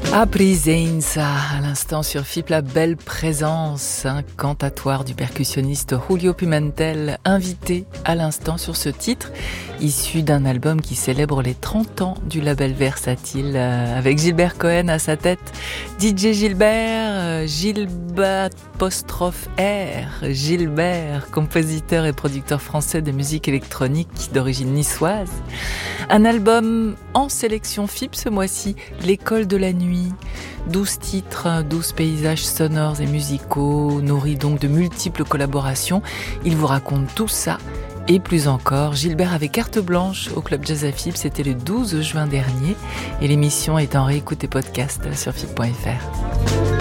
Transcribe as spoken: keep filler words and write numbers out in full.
A Presenza, à l'instant sur F I P, la belle présence, un cantatoire du percussionniste Julio Pimentel, invité à l'instant sur ce titre, issu d'un album qui célèbre les trente ans du label Versatile, avec Gilbert Cohen à sa tête. D J Gilbert, Gilbert apostrophe R, Gilbert, compositeur et producteur français de musique électronique d'origine niçoise. Un album en sélection F I P ce mois-ci, L'école de la nuit. douze titres, douze paysages sonores et musicaux, nourris donc de multiples collaborations. Il vous raconte tout ça et plus encore. Gilbert avait carte blanche au Club Jazz à F I P, c'était le douze juin dernier. Et l'émission est en réécoute et podcast sur F I P point F R.